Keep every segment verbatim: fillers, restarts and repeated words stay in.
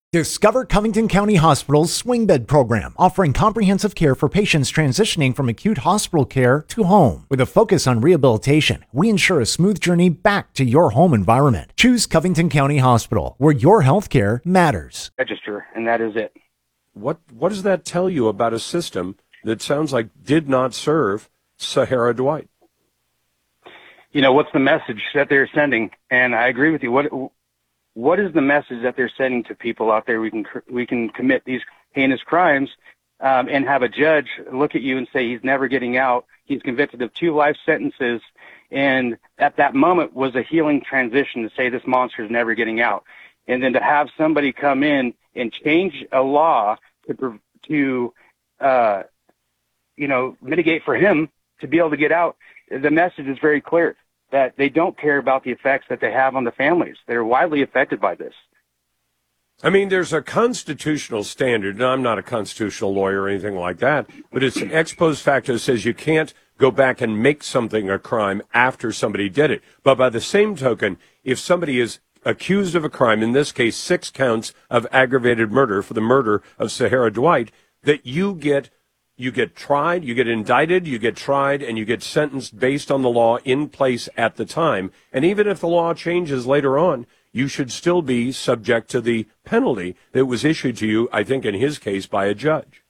Discover Covington County Hospital's swing bed program, offering comprehensive care for patients transitioning from acute hospital care to home. With a focus on rehabilitation, we ensure a smooth journey back to your home environment. Choose Covington County Hospital, where your health care matters. Register, and that is it. What what does that tell you about a system that sounds like did not serve Sahara Dwight? You know, what's the message that they're sending? And I agree with you. What what is the message that they're sending to people out there? We can we can commit these heinous crimes um, and have a judge look at you and say he's never getting out. He's convicted of two life sentences, and at that moment was a healing transition to say this monster is never getting out. And then to have somebody come in and change a law to to uh, you know mitigate for him to be able to get out. The message is very clear that they don't care about the effects that they have on the families. They're widely affected by this. I mean, there's a constitutional standard, and I'm not a constitutional lawyer or anything like that, but it's an ex post facto says you can't go back and make something a crime after somebody did it. But by the same token, if somebody is accused of a crime, in this case six counts of aggravated murder for the murder of Sahara Dwight, that you get You get tried, you get indicted, you get tried, and you get sentenced based on the law in place at the time. And even if the law changes later on, you should still be subject to the penalty that was issued to you, I think in his case, by a judge.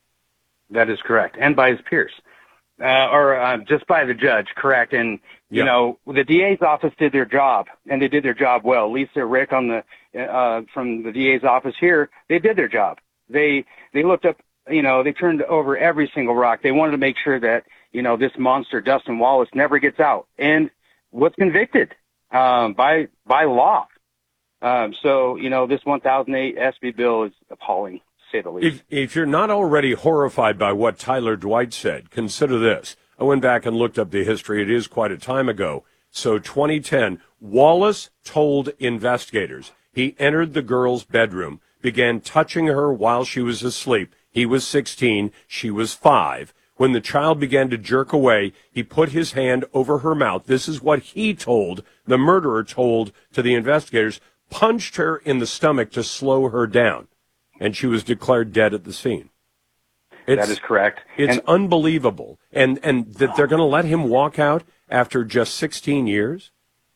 That is correct. And by his peers. Uh, or uh, just by the judge, correct. And, you Yeah. know, the D A's office did their job, and they did their job well. Lisa, Rick on the uh, from the D A's office here, they did their job. They they looked up. You know, they turned over every single rock. They wanted to make sure that, you know, this monster, Dustin Wallace, never gets out and was convicted um, by by law. Um, so, you know, this one thousand eight S B bill is appalling, to say the least. If, if you're not already horrified by what Tyler Dwight said, consider this. I went back and looked up the history. It is quite a time ago. So twenty ten, Wallace told investigators he entered the girl's bedroom, began touching her while she was asleep. He was sixteen, she was five. When the child began to jerk away, he put his hand over her mouth. This is what he told, the murderer told to the investigators, punched her in the stomach to slow her down. And she was declared dead at the scene. It's, that is correct. It's and, unbelievable. And, and that they're going to let him walk out after just sixteen years?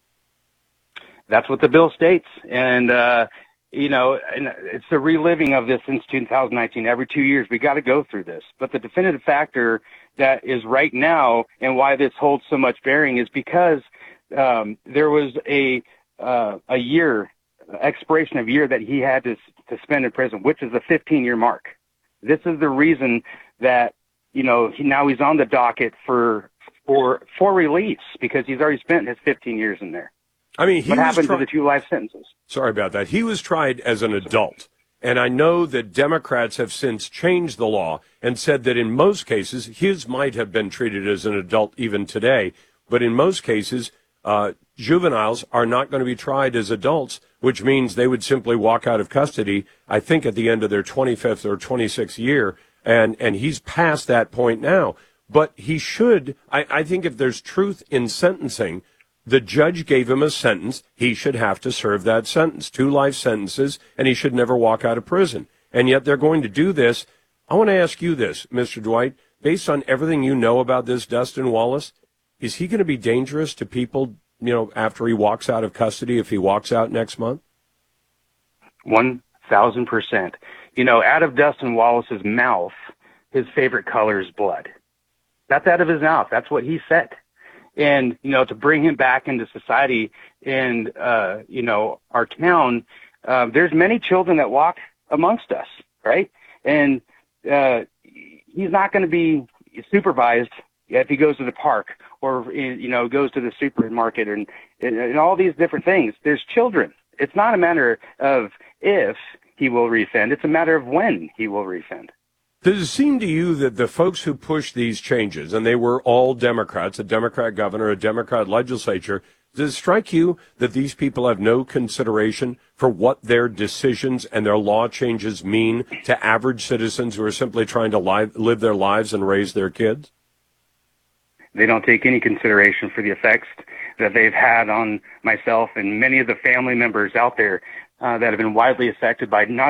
That's what the bill states. And, uh, You know, and it's the reliving of this since two thousand nineteen. Every two years, we got to go through this. But the definitive factor that is right now and why this holds so much bearing is because um, there was a uh, a year, expiration of year that he had to, to spend in prison, which is the fifteen-year mark. This is the reason that, you know, he, now he's on the docket for for for release because he's already spent his fifteen years in there. I mean, he what happened tri- to the two life sentences? Sorry about that. He was tried as an adult. And I know that Democrats have since changed the law and said that in most cases, his might have been treated as an adult even today. But in most cases, uh, juveniles are not going to be tried as adults, which means they would simply walk out of custody, I think, at the end of their twenty-fifth or twenty-sixth year. And, and he's past that point now. But he should, I, I think if there's truth in sentencing, the judge gave him a sentence. He should have to serve that sentence, two life sentences, and he should never walk out of prison. And yet they're going to do this. I want to ask you this, Mister Dwight, based on everything you know about this Dustin Wallace, is he going to be dangerous to people, you know, after he walks out of custody, if he walks out next month? One thousand percent. You know, out of Dustin Wallace's mouth, his favorite color is blood. That's out of his mouth. That's what he said. And, you know, to bring him back into society and, uh, you know, our town, uh, there's many children that walk amongst us, right? And uh, he's not going to be supervised if he goes to the park or, you know, goes to the supermarket and, and, and all these different things. There's children. It's not a matter of if he will refund. It's a matter of when he will refund. Does it seem to you that the folks who pushed these changes, and they were all Democrats, a Democrat governor, a Democrat legislature, does it strike you that these people have no consideration for what their decisions and their law changes mean to average citizens who are simply trying to li- live their lives and raise their kids? They don't take any consideration for the effects that they've had on myself and many of the family members out there uh, that have been widely affected by not